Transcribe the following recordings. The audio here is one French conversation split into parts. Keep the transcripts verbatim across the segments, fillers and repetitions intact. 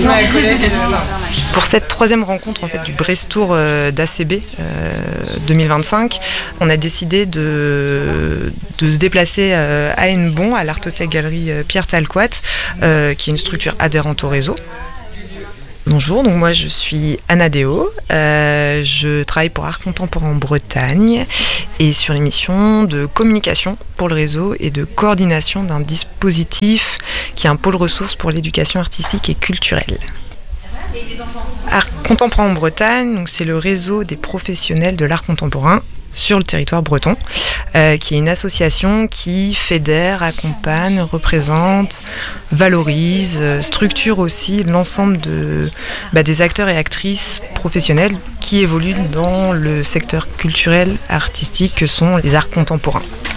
Pour cette troisième rencontre en fait, du Brestour euh, d'A C B euh, deux mille vingt-cinq, on a décidé de, de se déplacer euh, à Hennebont, à l'Artothèque Galerie euh, Pierre Talquat, euh, qui est une structure adhérente au réseau. Bonjour, donc moi je suis Anna Déo, euh, je travaille pour Art Contemporain en Bretagne et sur les missions de communication pour le réseau et de coordination d'un dispositif qui est un pôle ressources pour l'éducation artistique et culturelle. Art Contemporain en Bretagne, donc c'est le réseau des professionnels de l'art contemporain sur le territoire breton, euh, qui est une association qui fédère, accompagne, représente, valorise, euh, structure aussi l'ensemble de, bah, des acteurs et actrices professionnels qui évoluent dans le secteur culturel, artistique que sont les arts contemporains.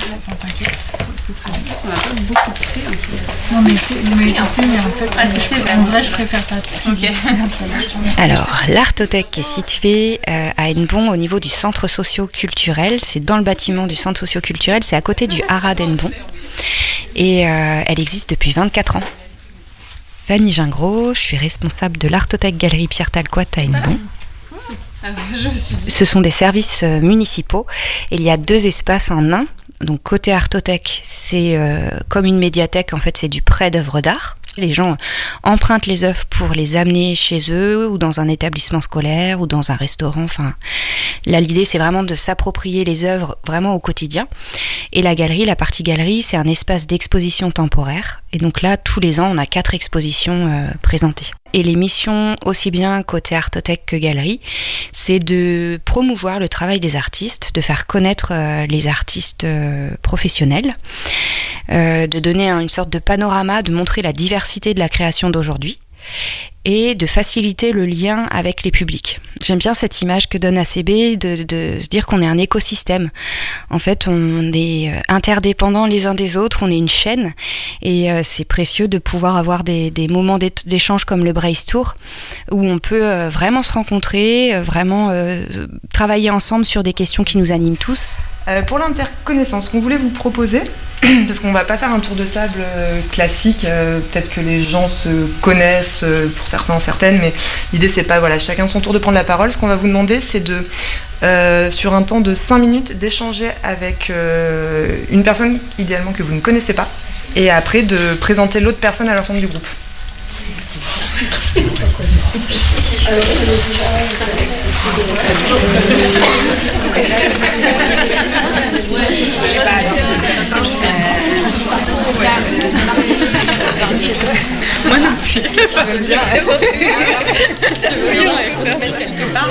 On n'a pas beaucoup de thé en fait. Non mais thé, mais thé, mais en fait, ah, c'est thé, en vrai je préfère pas thé. Ok. Alors, l'Artothèque est située euh, à Hennebont au niveau du centre socio-culturel. C'est dans le bâtiment du centre socio-culturel, c'est à côté du haras d'Hennebont. Et euh, elle existe depuis vingt-quatre ans. Vanny Gingros, je suis responsable de l'Artothèque Galerie Pierre Talquat à Hennebont. Ah, je me suis dit. Ce sont des services euh, municipaux. Il y a deux espaces en un. Donc côté Artothèque, c'est euh, comme une médiathèque, en fait c'est du prêt d'œuvres d'art. Les gens empruntent les œuvres pour les amener chez eux ou dans un établissement scolaire ou dans un restaurant. Enfin, là l'idée c'est vraiment de s'approprier les œuvres vraiment au quotidien. Et la galerie, la partie galerie, c'est un espace d'exposition temporaire. Et donc là, tous les ans, on a quatre expositions euh, présentées. Et les missions, aussi bien côté Artothèque que galerie, c'est de promouvoir le travail des artistes, de faire connaître euh, les artistes euh, professionnels, euh, de donner une sorte de panorama, de montrer la diversité de la création d'aujourd'hui et de faciliter le lien avec les publics. J'aime bien cette image que donne A C B de, de se dire qu'on est un écosystème. En fait, on est interdépendants les uns des autres, on est une chaîne et euh, c'est précieux de pouvoir avoir des, des moments d'échange comme le Brestour où on peut euh, vraiment se rencontrer, euh, vraiment euh, travailler ensemble sur des questions qui nous animent tous. Euh, pour l'interconnaissance, qu'on voulait vous proposer, parce qu'on ne va pas faire un tour de table euh, classique, euh, peut-être que les gens se connaissent, euh, pour certains, certaines, mais l'idée c'est pas, voilà, chacun son tour de prendre la parole. Ce qu'on va vous demander, c'est de, euh, sur un temps de cinq minutes, d'échanger avec euh, une personne, idéalement que vous ne connaissez pas, et après de présenter l'autre personne à l'ensemble du groupe. Moi non plus. Je veux bien présenter. Je veux bien se mettre quelque part.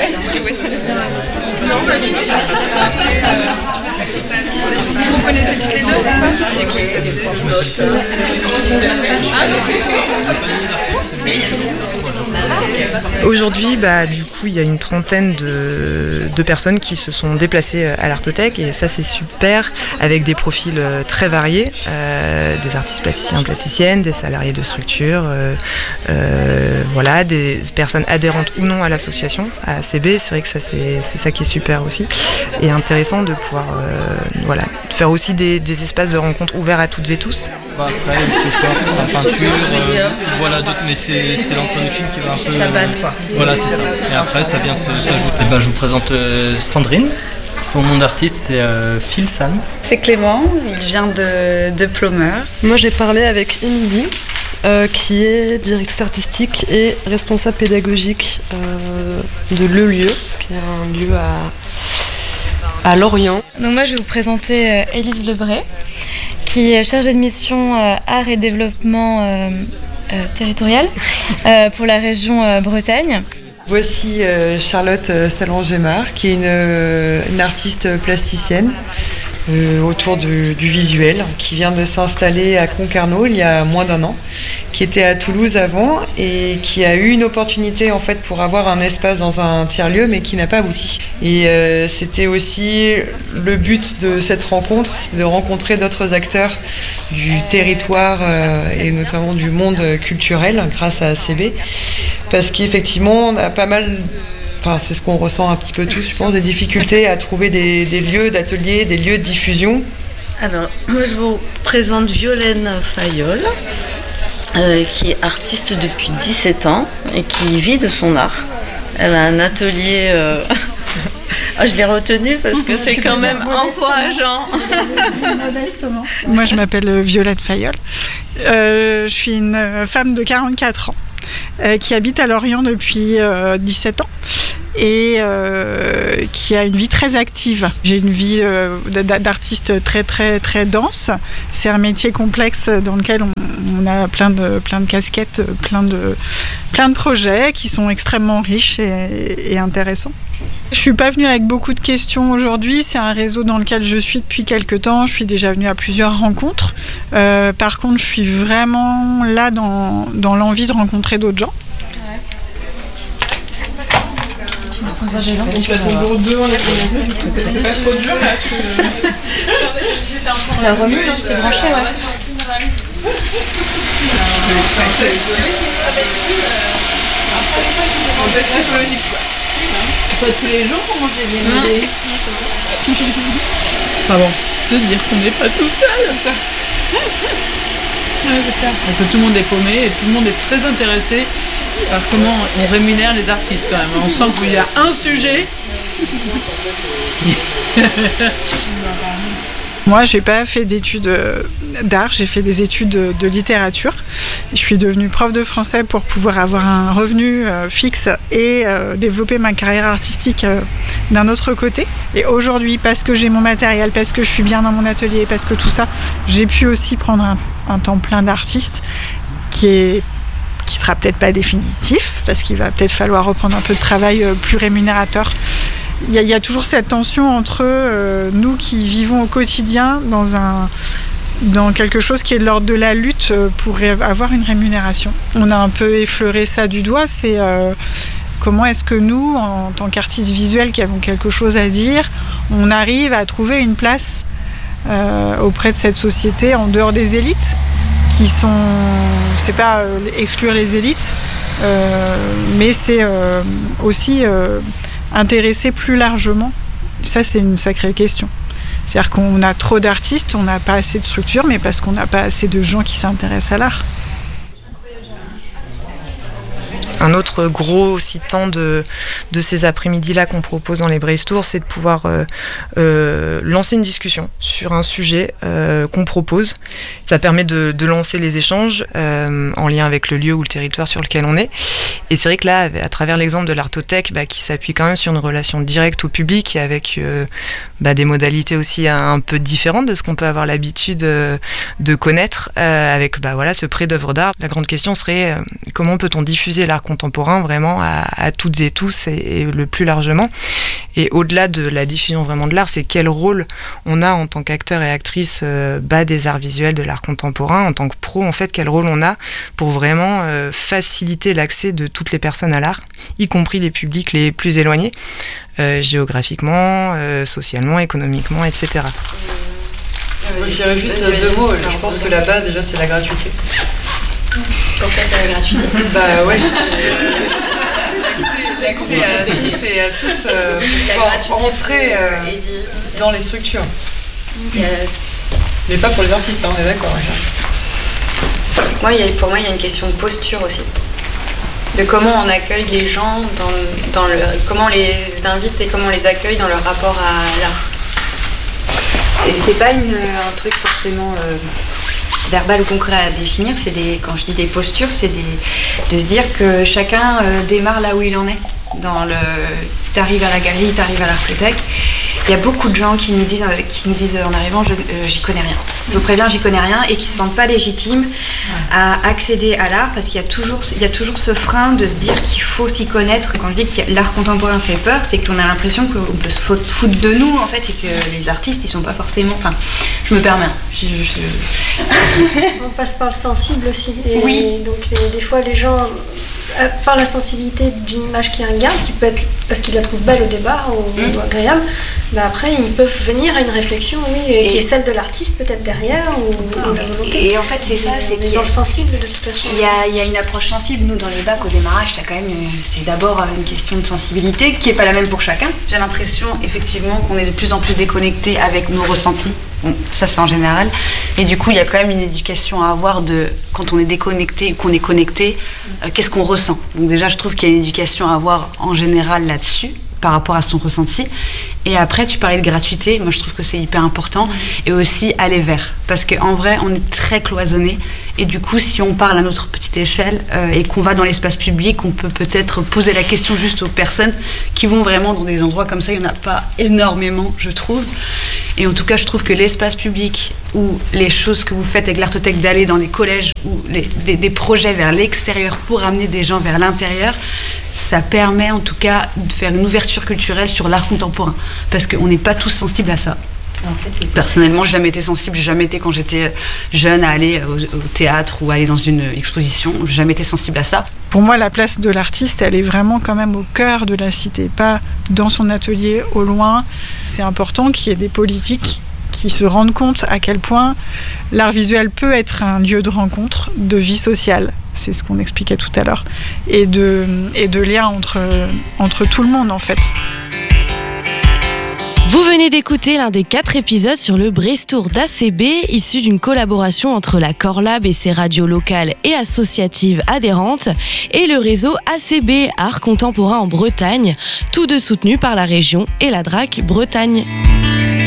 Vous connaissez toutes les deux, c'est pas? Aujourd'hui, bah, du coup, il y a une trentaine de, de personnes qui se sont déplacées à l'Artothèque et ça, c'est super, avec des profils très variés, euh, des artistes plasticiens, plasticiennes, des salariés de structure, euh, euh, voilà, des personnes adhérentes ou non à l'association, à A C B. C'est vrai que ça, c'est, c'est ça qui est super aussi et intéressant de pouvoir, euh, voilà, faire aussi des, des espaces de rencontre ouverts à toutes et tous. Bah après, ce soir, la peinture, euh, voilà, d'autres, mais c'est, c'est l'emploi du film qui va un peu... La base, quoi. Voilà, c'est ça. Et après, ça vient se, s'ajouter. Et ben, je vous présente euh, Sandrine. Son nom d'artiste, c'est euh, Phil San. C'est Clément, il vient de, de Plumeur. Moi, j'ai parlé avec Émilie, euh, qui est directrice artistique et responsable pédagogique euh, de Le Lieu, qui est un lieu à, à Lorient. Donc moi, je vais vous présenter euh, Élise Lebray, qui est chargée de mission euh, art et développement euh, euh, territorial euh, pour la région euh, Bretagne. Voici euh, Charlotte euh, Salon-Gémard, qui est une, euh, une artiste plasticienne euh, autour du, du visuel, qui vient de s'installer à Concarneau il y a moins d'un an, qui était à Toulouse avant et qui a eu une opportunité en fait pour avoir un espace dans un tiers-lieu mais qui n'a pas abouti. Et euh, c'était aussi le but de cette rencontre, c'est de rencontrer d'autres acteurs du territoire euh, et notamment du monde culturel grâce à A C B, parce qu'effectivement on a pas mal, enfin c'est ce qu'on ressent un petit peu tous je pense, des difficultés à trouver des, des lieux d'atelier, des lieux de diffusion. Alors moi je vous présente Violaine Fayolle. euh, qui est artiste depuis dix-sept ans et qui vit de son art. Elle a un atelier... Euh... Ah, je l'ai retenue parce que c'est quand même encourageant. Moi, je m'appelle Violette Fayolle. Euh, je suis une femme de quarante-quatre ans euh, qui habite à Lorient depuis euh, dix-sept ans et euh, qui a une vie très active. J'ai une vie euh, d'artiste très très très dense. C'est un métier complexe dans lequel on, on a plein de plein de casquettes, plein de plein de projets qui sont extrêmement riches et, et intéressants. Je suis pas venue avec beaucoup de questions aujourd'hui. C'est un réseau dans lequel je suis depuis quelques temps. Je suis déjà venue à plusieurs rencontres. Euh, par contre, je suis vraiment là dans dans l'envie de rencontrer d'autres gens. Tu vas ton jour deux en après-midi, c'est pas trop dur là. On l'a remis, non? C'est branché, ouais. En test psychologique quoi. Pas tous les jours pour manger des idées. Ah bon, de dire qu'on n'est pas tout seul. Ça. Ouais, c'est clair. Donc tout le monde est paumé et tout le monde est très intéressé par comment on rémunère les artistes quand même. On sent qu'il y a un sujet. Moi, j'ai pas fait d'études d'art, j'ai fait des études de littérature. Je suis devenue prof de français pour pouvoir avoir un revenu fixe et développer ma carrière artistique d'un autre côté. Et aujourd'hui, parce que j'ai mon matériel, parce que je suis bien dans mon atelier, parce que tout ça, j'ai pu aussi prendre un, un temps plein d'artiste qui est qui sera peut-être pas définitif, parce qu'il va peut-être falloir reprendre un peu de travail plus rémunérateur. Il y, y a toujours cette tension entre euh, nous qui vivons au quotidien dans, un, dans quelque chose qui est de l'ordre de la lutte pour avoir une rémunération. On a un peu effleuré ça du doigt, c'est euh, comment est-ce que nous, en tant qu'artistes visuels qui avons quelque chose à dire, on arrive à trouver une place euh, auprès de cette société en dehors des élites qui sont, c'est pas euh, exclure les élites, euh, mais c'est euh, aussi euh, intéresser plus largement. Ça, c'est une sacrée question. C'est-à-dire qu'on a trop d'artistes, on n'a pas assez de structures, mais parce qu'on n'a pas assez de gens qui s'intéressent à l'art. Un autre gros aussi temps de, de ces après-midi-là qu'on propose dans les Brace Tours, c'est de pouvoir euh, euh, lancer une discussion sur un sujet euh, qu'on propose. Ça permet de, de lancer les échanges euh, en lien avec le lieu ou le territoire sur lequel on est. Et c'est vrai que là, à travers l'exemple de l'Artothèque, bah, qui s'appuie quand même sur une relation directe au public et avec euh, bah, des modalités aussi un, un peu différentes de ce qu'on peut avoir l'habitude euh, de connaître, euh, avec bah, voilà, ce prêt d'œuvres d'art. La grande question serait euh, comment peut-on diffuser l'art contemporain vraiment à, à toutes et tous et, et le plus largement. Et au-delà de la diffusion vraiment de l'art, c'est quel rôle on a en tant qu'acteur et actrice euh, bah, des arts visuels, de l'art contemporain, en tant que pro, en fait, quel rôle on a pour vraiment euh, faciliter l'accès de toutes les personnes à l'art, y compris les publics les plus éloignés, euh, géographiquement, euh, socialement, économiquement, et cetera. Moi, je dirais juste deux mots. Je pense que la base, déjà, c'est la gratuité. Pourquoi c'est la gratuité? Bah ouais, c'est l'accès à tous et à toutes euh, pour rentrer euh, dans les structures. Mmh. Mais pas pour les artistes, hein, on est d'accord. Moi, il y a, pour moi, il y a une question de posture aussi. De comment on accueille les gens, dans, dans le, comment on les invite et comment on les accueille dans leur rapport à l'art. C'est, c'est pas une, un truc forcément... Euh, verbal ou concret à définir, c'est des, quand je dis des postures, c'est des, de se dire que chacun euh, démarre là où il en est. Dans le, t'arrives à la galerie, t'arrives à l'Artothèque. Il y a beaucoup de gens qui nous disent, qui nous disent en arrivant, je, euh, j'y connais rien. Je vous préviens, j'y connais rien, et qui se sentent pas légitimes à accéder à l'art parce qu'il y a toujours, il y a toujours ce frein de se dire qu'il faut s'y connaître. Quand je dis que l'art contemporain fait peur, c'est qu'on a l'impression qu'on peut se foutre de nous en fait et que les artistes ils sont pas forcément. Enfin, je me permets. Je, je... On passe par le sensible aussi. Et oui. Donc les, des fois les gens, par la sensibilité d'une image qui regarde, qui peut être parce qu'ils la trouvent belle au départ ou, mmh. ou agréable, bah après ils peuvent venir à une réflexion, oui, et qui est celle de l'artiste peut-être derrière ou, ou la volonté. Et en fait c'est ça, c'est qu'il y a dans le sensible de toute façon. Il y a, il y a une approche sensible. Nous dans les bacs au démarrage, t'as quand même, c'est d'abord une question de sensibilité qui est pas la même pour chacun. J'ai l'impression effectivement qu'on est de plus en plus déconnecté avec nos ressentis Bon, ça c'est en général. Et du coup, il y a quand même une éducation à avoir de quand on est déconnecté ou qu'on est connecté, euh, qu'est-ce qu'on ressent. Donc déjà, je trouve qu'il y a une éducation à avoir en général là-dessus, par rapport à son ressenti. Et après, tu parlais de gratuité. Moi, je trouve que c'est hyper important. Et aussi aller vers. Parce qu'en vrai, on est très cloisonné. Et du coup, si on parle à notre petite échelle euh, et qu'on va dans l'espace public, on peut peut-être poser la question juste aux personnes qui vont vraiment dans des endroits comme ça. Il n'y en a pas énormément, je trouve. Et en tout cas, je trouve que l'espace public ou les choses que vous faites avec l'Artothèque, d'aller dans les collèges ou les, des, des projets vers l'extérieur pour amener des gens vers l'intérieur, ça permet en tout cas de faire une ouverture culturelle sur l'art contemporain. Parce qu'on n'est pas tous sensibles à ça. En fait, personnellement, j'ai jamais été sensible, j'ai jamais été quand j'étais jeune à aller au, au théâtre ou aller dans une exposition, j'ai jamais été sensible à ça. Pour moi, la place de l'artiste, elle est vraiment quand même au cœur de la cité, pas dans son atelier au loin. C'est important qu'il y ait des politiques qui se rendent compte à quel point l'art visuel peut être un lieu de rencontre, de vie sociale, c'est ce qu'on expliquait tout à l'heure, et de, et de lien entre, entre tout le monde en fait. Vous venez d'écouter l'un des quatre épisodes sur le Brestour d'A C B, issu d'une collaboration entre la Corlab et ses radios locales et associatives adhérentes, et le réseau A C B Art Contemporain en Bretagne, tous deux soutenus par la région et la D R A C Bretagne.